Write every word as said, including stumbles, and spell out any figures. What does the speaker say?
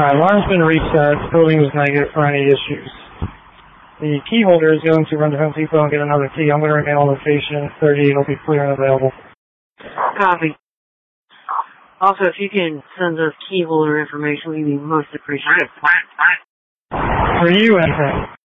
Alright, alarm's been reset. Building is negative for any issues. The key holder is going to run to Home Depot and get another key. I'm going to remain on location. thirty, it'll be clear and available. Copy. Also, if you can send us key holder information, we'd be most appreciative. For you, Anthony.